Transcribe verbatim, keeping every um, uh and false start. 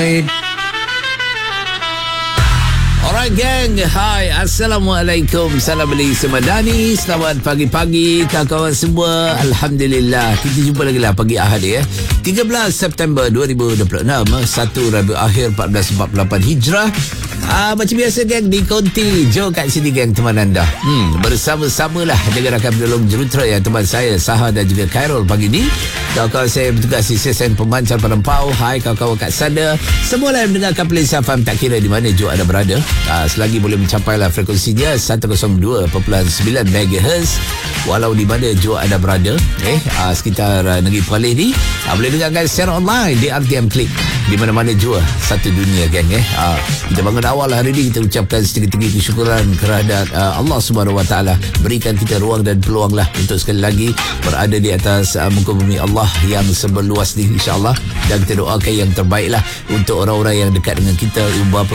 Alright gang, hai, Assalamualaikum, salam Malaysia Madani. Selamat pagi-pagi kawan-kawan semua. Alhamdulillah, kita jumpa lagi lah pagi Ahad ya, tiga belas September dua ribu dua puluh enam, satu Rabiul Akhir empat belas empat puluh lapan Hijrah. Ah, macam biasa gang, di konti Jo kat sini gang, teman anda. Hmm, bersama-samalah jaga rakam dalam jurutera yang teman saya Saha dan juga Khairul pagi ni. Kawan-kawan saya bertugas di sesen pemancar Padang-Pau. Hai kawan-kawan kat sana, semua yang mendengarkan Plains F M, tak kira di mana Jo ada berada. Ah, selagi boleh mencapai lah frekuensinya seratus dua perpuluhan sembilan megahertz, walau di mana Jo ada berada eh ah, sekitar uh, negeri Perlis ni, ah, boleh dengarkan secara online di R T M Click di mana-mana Jo, satu dunia gang eh. Ah, kita bangun awal hari ini, kita ucapkan setinggi-tinggi kesyukuran kerana uh, Allah Subhanahu Wa Taala berikan kita ruang dan peluang lah untuk sekali lagi berada di atas uh, muka bumi Allah yang seberluas ni, insya-Allah. Dan kita doakan yang terbaik lah untuk orang-orang yang dekat dengan kita, ibu bapa,